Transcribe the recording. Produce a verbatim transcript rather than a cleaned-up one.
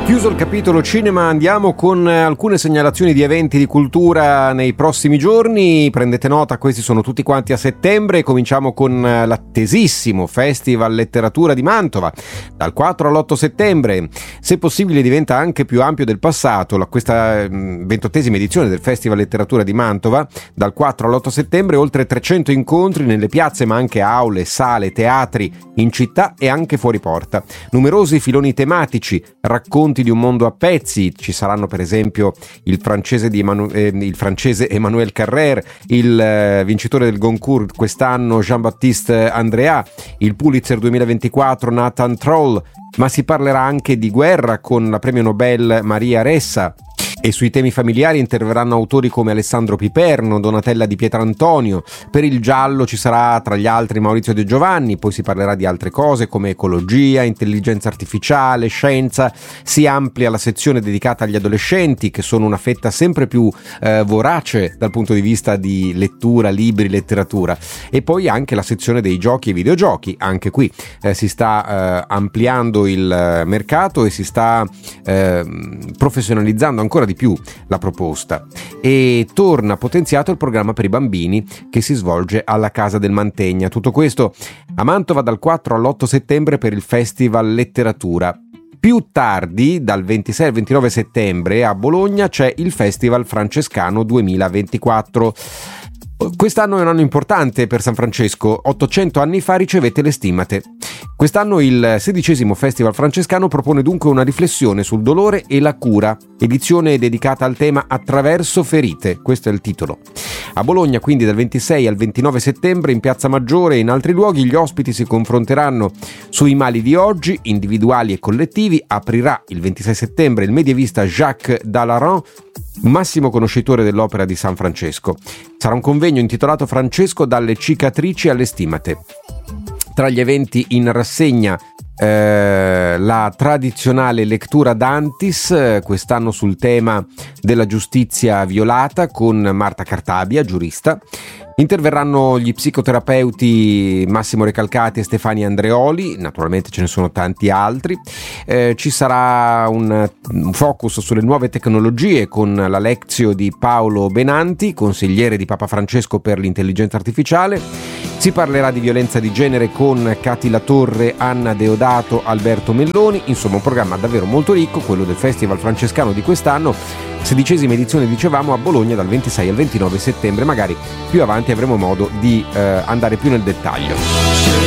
Chiuso il capitolo cinema, andiamo con alcune segnalazioni di eventi di cultura nei prossimi giorni. Prendete nota, questi sono tutti quanti a settembre. Cominciamo con l'attesissimo Festival Letteratura di Mantova dal quattro all'otto settembre. Se possibile diventa anche più ampio del passato questa ventottesima edizione del Festival Letteratura di Mantova dal quattro all'otto settembre. Oltre trecento incontri nelle piazze, ma anche aule, sale, teatri in città e anche fuori porta. Numerosi filoni tematici, racconti di un mondo a pezzi. Ci saranno per esempio il francese, di Emanu- eh, il francese Emmanuel Carrère, il eh, vincitore del Goncourt quest'anno Jean-Baptiste Andrea, il Pulitzer duemilaventiquattro Nathan Troll, ma si parlerà anche di guerra con la premio Nobel Maria Ressa. E sui temi familiari interverranno autori come Alessandro Piperno, Donatella Di Pietrantonio. Per il giallo ci sarà tra gli altri Maurizio De Giovanni, poi si parlerà di altre cose come ecologia, intelligenza artificiale, scienza. Si amplia la sezione dedicata agli adolescenti, che sono una fetta sempre più eh, vorace dal punto di vista di lettura, libri, letteratura. E poi anche la sezione dei giochi e videogiochi. Anche qui eh, si sta eh, ampliando il mercato e si sta eh, professionalizzando ancora di più la proposta, e torna potenziato il programma per i bambini che si svolge alla Casa del Mantegna. Tutto questo a Mantova dal quattro all'otto settembre per il Festival Letteratura. Più tardi, dal ventisei al ventinove settembre, a Bologna c'è il Festival Francescano duemilaventiquattro. Quest'anno è un anno importante per San Francesco. ottocento anni fa ricevette le stimmate. Quest'anno il sedicesimo Festival Francescano propone dunque una riflessione sul dolore e la cura, edizione dedicata al tema Attraverso ferite, questo è il titolo. A Bologna quindi dal ventisei al ventinove settembre, in Piazza Maggiore e in altri luoghi, gli ospiti si confronteranno sui mali di oggi, individuali e collettivi. Aprirà il ventisei settembre il medievista Jacques Dallaran, massimo conoscitore dell'opera di San Francesco. Sarà un convegno intitolato Francesco dalle cicatrici alle stimmate. Tra gli eventi in rassegna eh, la tradizionale lettura d'Antis, quest'anno sul tema della giustizia violata con Marta Cartabia, giurista. Interverranno gli psicoterapeuti Massimo Recalcati e Stefania Andreoli, naturalmente ce ne sono tanti altri. Eh, ci sarà un, un focus sulle nuove tecnologie con la lezione di Paolo Benanti, consigliere di Papa Francesco per l'intelligenza artificiale. Si parlerà di violenza di genere con Cati Latorre, Anna Deodato, Alberto Melloni. Insomma, un programma davvero molto ricco, quello del Festival Francescano di quest'anno, sedicesima edizione, dicevamo, a Bologna dal ventisei al ventinove settembre. Magari più avanti avremo modo di eh, andare più nel dettaglio.